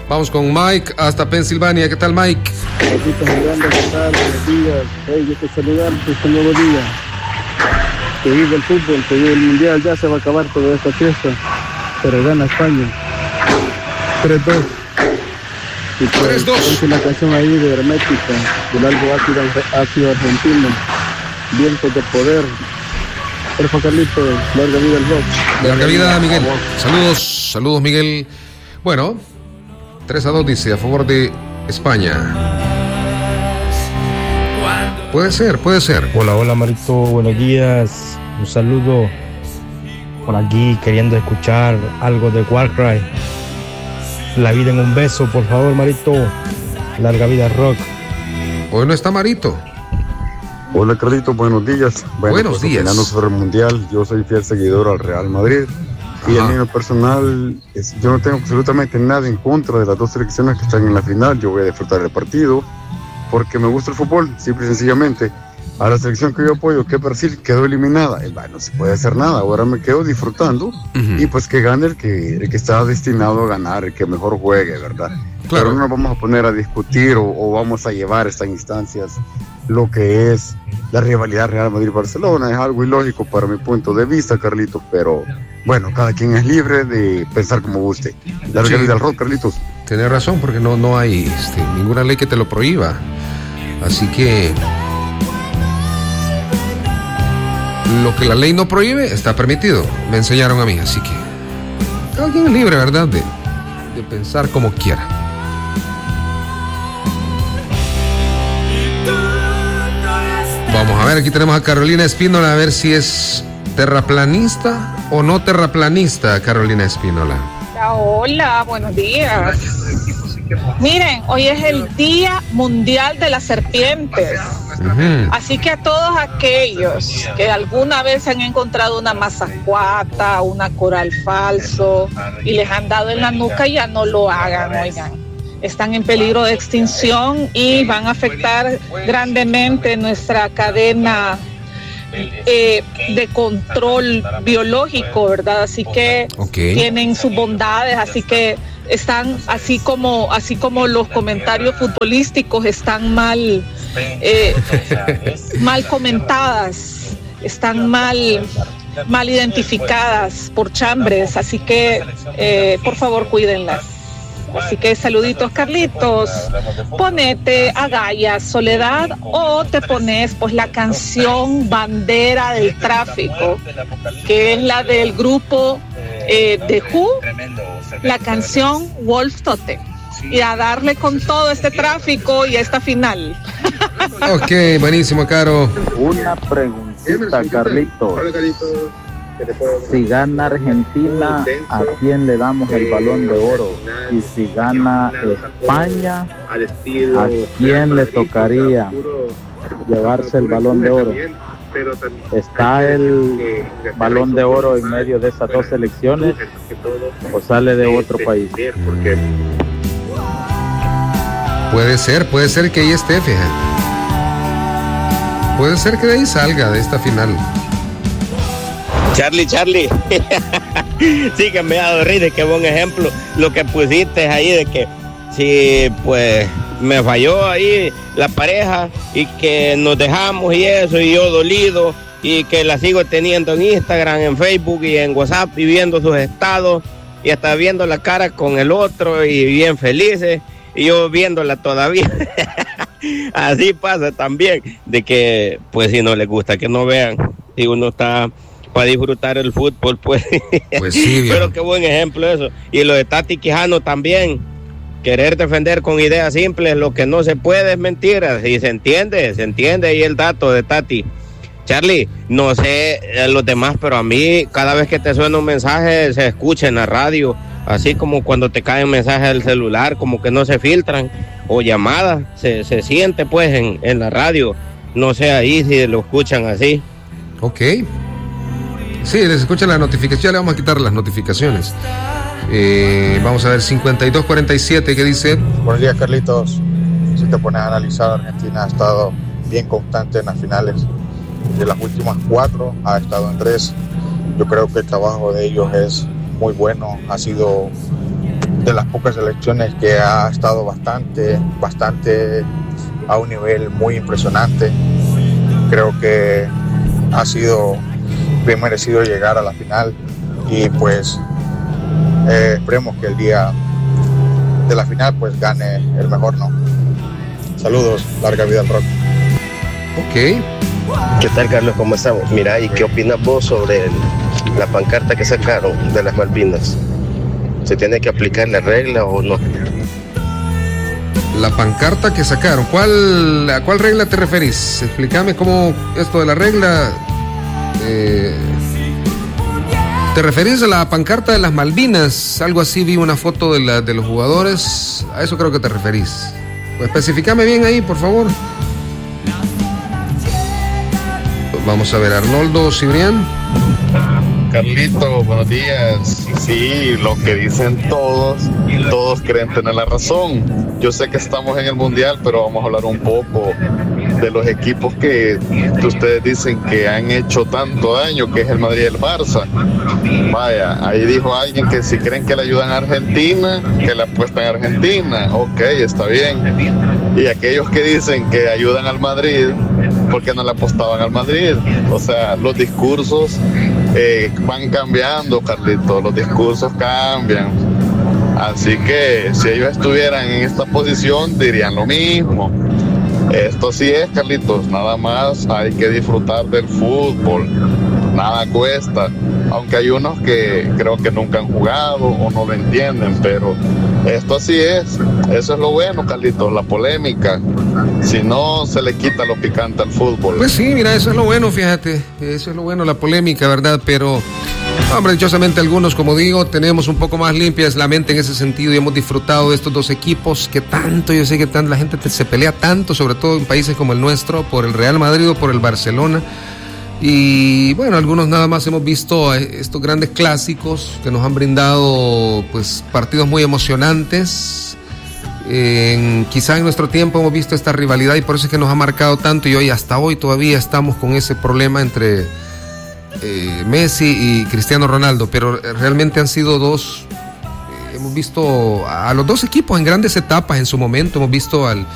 Vamos con Mike hasta Pensilvania. ¿Qué tal, Mike? ¿Qué tal? Buenos días. Hey, yo te saludarte este nuevo día. Que vive el fútbol, que vive el mundial. Ya se va a acabar toda esta fiesta. Pero gana España. 3-2. Y pues, 3-2. Una canción ahí de Hermética, del algo ácido argentino. Vientos de poder. Porfa, Carlitos, larga vida el rock. Larga vida, Miguel. Saludos, Miguel. Bueno, 3-2 dice a favor de España. Puede ser. Hola, Marito, buenos días. Un saludo por aquí, queriendo escuchar algo de Warcry. La vida en un beso, por favor, Marito. Larga vida rock. Hoy no está Marito. Hola, Carlito, buenos días. Buenos días. Opinando sobre el Mundial, yo soy fiel seguidor al Real Madrid. Y a mí personal, yo no tengo absolutamente nada en contra de las dos selecciones que están en la final. Yo voy a disfrutar del partido porque me gusta el fútbol, simple y sencillamente. A la selección que yo apoyo, que Brasil quedó eliminada, no se puede hacer nada. Ahora me quedo disfrutando y pues que gane el que está destinado a ganar, el que mejor juegue, ¿verdad? Claro. Pero no nos vamos a poner a discutir o vamos a llevar a estas instancias lo que es la rivalidad Real Madrid-Barcelona. Es algo ilógico para mi punto de vista, Carlitos, pero bueno, cada quien es libre de pensar como guste. Larga vida al rock, Carlitos. Tienes razón, porque no hay ninguna ley que te lo prohíba. Así que lo que la ley no prohíbe está permitido. Me enseñaron a mí, así que cada quien es libre, ¿verdad? De pensar como quiera. Vamos a ver, aquí tenemos a Carolina Espínola, a ver si es terraplanista o no terraplanista, Carolina Espínola. Hola, buenos días. Miren, hoy es el Día Mundial de las Serpientes. Así que a todos aquellos que alguna vez han encontrado una mazacuata, una coral falso y les han dado en la nuca, ya no lo hagan, oigan. Están en peligro de extinción y van a afectar grandemente nuestra cadena de control biológico, ¿verdad? Así que tienen sus bondades, así que están así como los comentarios futbolísticos están mal comentadas, están mal identificadas por chambres, así que por favor cuídenlas. Así que saluditos, Carlitos. Ponete a Gaia Soledad o te pones pues la canción Bandera del Tráfico, que es la del grupo de Who, la canción Wolf Totem. Y a darle con todo este tráfico y a esta final. Ok, buenísimo, Caro. Una preguntita, Carlitos. Si gana Argentina, ¿a quién le damos el Balón de Oro? Y si gana España, ¿a quién le tocaría llevarse el Balón de Oro? ¿Está el Balón de Oro en medio de esas dos selecciones o sale de otro país? Puede ser que ahí esté, fíjate. Puede ser que de ahí salga, de esta final. Charlie, sí que me ha dado risa, qué buen ejemplo lo que pusiste ahí de que si pues me falló ahí la pareja y que nos dejamos y eso, y yo dolido y que la sigo teniendo en Instagram, en Facebook y en WhatsApp y viendo sus estados y hasta viendo la cara con el otro y bien felices y yo viéndola todavía. Así pasa también, de que pues si no les gusta que no vean, si uno está para disfrutar el fútbol, pues sí, pero qué buen ejemplo eso. Y lo de Tati Quijano también, querer defender con ideas simples lo que no se puede es mentira, y se entiende ahí el dato de Tati. Charlie, no sé los demás, pero a mí cada vez que te suena un mensaje se escucha en la radio, así como cuando te caen mensajes del celular, como que no se filtran, o llamadas, se siente pues en la radio, no sé ahí si lo escuchan así. Ok. Sí, les escuchan la notificación, ya le vamos a quitar las notificaciones. Vamos a ver, 5247, ¿qué dice? Buenos días, Carlitos. Si te pones a analizar, Argentina ha estado bien constante en las finales. De las últimas 4 ha estado en 3. Yo creo que el trabajo de ellos es muy bueno. Ha sido de las pocas selecciones que ha estado bastante a un nivel muy impresionante. Creo que ha sido bien merecido llegar a la final y pues esperemos que el día de la final pues gane el mejor, ¿no? Saludos, larga vida al rock. Ok. ¿Qué tal, Carlos? ¿Cómo estamos? Mira, ¿y qué opinas vos sobre la pancarta que sacaron de las Malvinas? ¿Se tiene que aplicar la regla o no? La pancarta que sacaron, ¿a cuál regla te referís? Explícame cómo esto de la regla. ¿Te referís a la pancarta de las Malvinas? Algo así, vi una foto de los jugadores. A eso creo que te referís. Pues especificame bien ahí, por favor. Vamos a ver, Arnoldo Cibrián. Carlito, buenos días. Sí, lo que dicen todos creen tener la razón. Yo sé que estamos en el Mundial, pero vamos a hablar un poco de los equipos que ustedes dicen que han hecho tanto daño, que es el Madrid y el Barça. Vaya, ahí dijo alguien que si creen que le ayudan a Argentina, que le apuestan a Argentina. Ok, está bien. Y aquellos que dicen que ayudan al Madrid, ¿por qué no le apostaban al Madrid? O sea, los discursos van cambiando, Carlitos, los discursos cambian. Así que si ellos estuvieran en esta posición, dirían lo mismo. Esto sí es, Carlitos, nada más hay que disfrutar del fútbol, nada cuesta, aunque hay unos que creo que nunca han jugado o no lo entienden, pero esto así es, eso es lo bueno, Carlitos, la polémica, si no se le quita lo picante al fútbol. Pues sí, mira, eso es lo bueno, fíjate, eso es lo bueno, la polémica, ¿verdad? Pero, hombre, dichosamente algunos, como digo, tenemos un poco más limpias la mente en ese sentido y hemos disfrutado de estos dos equipos que tanto, yo sé que la gente se pelea tanto, sobre todo en países como el nuestro, por el Real Madrid o por el Barcelona. Y bueno, algunos nada más hemos visto estos grandes clásicos que nos han brindado pues partidos muy emocionantes. Quizá en nuestro tiempo hemos visto esta rivalidad y por eso es que nos ha marcado tanto, y hoy hasta hoy todavía estamos con ese problema entre Messi y Cristiano Ronaldo, pero realmente han sido dos, hemos visto a los dos equipos en grandes etapas en su momento, hemos visto al